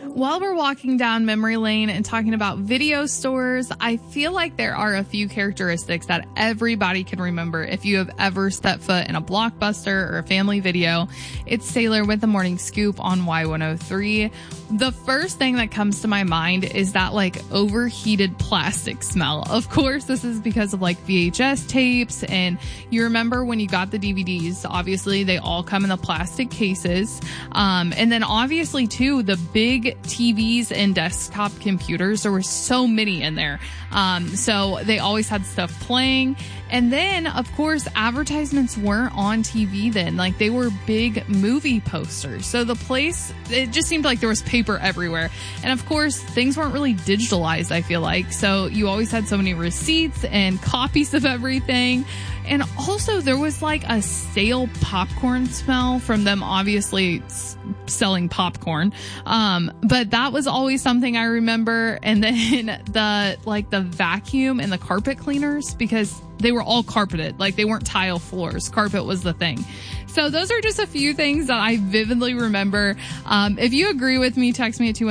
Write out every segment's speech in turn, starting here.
While we're walking down memory lane and talking about video stores, I feel like there are a few characteristics that everybody can remember if you have ever stepped foot in a Blockbuster or a Family Video. It's Sailor with the Morning Scoop on Y103. The first thing that comes to my mind is that like overheated plastic smell. Of course, this is because of like VHS tapes, and you remember when you got the DVDs, obviously they all come in the plastic cases. And then obviously too, the big TVs and desktop computers, there were so many in there. So they always had stuff playing. And then, of course, advertisements weren't on TV then. Like, they were big movie posters. So the place, it just seemed like there was paper everywhere. And of course, things weren't really digitalized, I feel like. So you always had so many receipts and copies of everything. And also, there was like a stale popcorn smell from them obviously selling popcorn. But that was always something I remember. And then the vacuum and the carpet cleaners, because they were all carpeted. Like, they weren't tile floors. Carpet was the thing. So those are just a few things that I vividly remember. If you agree with me, text me at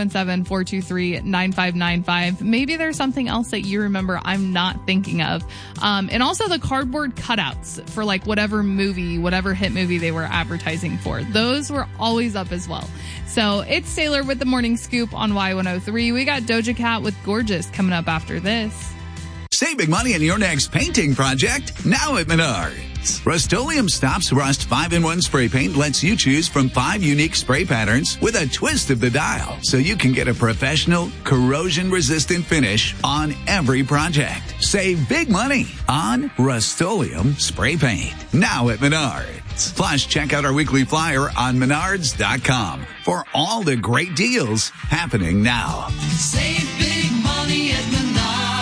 217-423-9595. Maybe there's something else that you remember I'm not thinking of. And also the cardboard cutouts for like whatever hit movie they were advertising for. Those were always up as well. So it's Sailor with the Morning Scoop on Y103. We got Doja Cat with Gorgeous coming up after this. Save big money on your next painting project now at Menards. Rust-Oleum Stops Rust 5-in-1 spray paint lets you choose from 5 unique spray patterns with a twist of the dial, so you can get a professional, corrosion-resistant finish on every project. Save big money on Rust-Oleum spray paint now at Menards. Plus, check out our weekly flyer on Menards.com for all the great deals happening now. Save big money at Menards.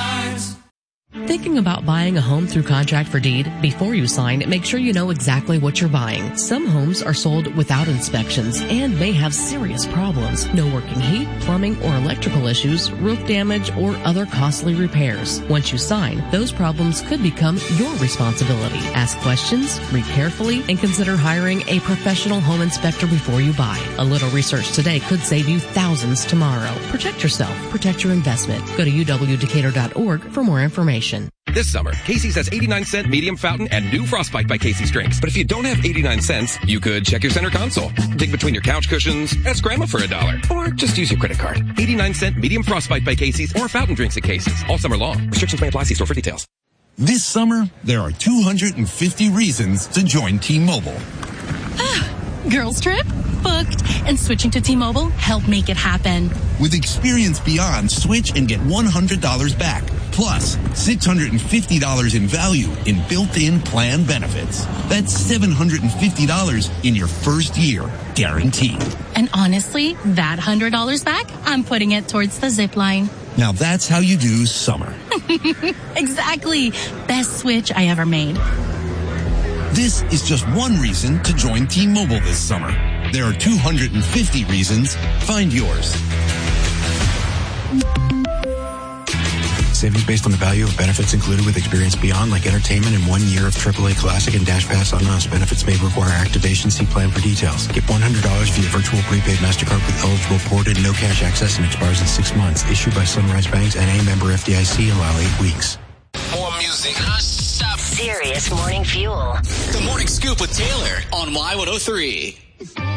Thinking about buying a home through contract for deed? Before you sign, make sure you know exactly what you're buying. Some homes are sold without inspections and may have serious problems. No working heat, plumbing, or electrical issues, roof damage, or other costly repairs. Once you sign, those problems could become your responsibility. Ask questions, read carefully, and consider hiring a professional home inspector before you buy. A little research today could save you thousands tomorrow. Protect yourself. Protect your investment. Go to uwdecatur.org for more information. This summer, Casey's has 89-cent medium fountain and new Frostbite by Casey's drinks. But if you don't have 89 cents, you could check your center console, dig between your couch cushions, ask Grandma for $1, or just use your credit card. 89-cent medium Frostbite by Casey's or fountain drinks at Casey's. All summer long. Restrictions may apply. See store for details. This summer, there are 250 reasons to join T-Mobile. Girls trip? Booked. And switching to T-Mobile helped make it happen. With Experience Beyond, switch and get $100 back. Plus, $650 in value in built-in plan benefits. That's $750 in your first year, guaranteed. And honestly, that $100 back, I'm putting it towards the zip line. Now that's how you do summer. Exactly. Best switch I ever made. This is just one reason to join T-Mobile this summer. There are 250 reasons. Find yours. Savings based on the value of benefits included with Experience Beyond, like entertainment and 1 year of AAA Classic and Dash Pass on us. Benefits may require activation. See plan for details. Get $100 via virtual prepaid MasterCard with eligible port and no cash access, and expires in 6 months. Issued by Sunrise Banks and a member FDIC. Allow 8 weeks. More music. Non-stop. Serious morning fuel. The Morning Scoop with Taylor on Y103.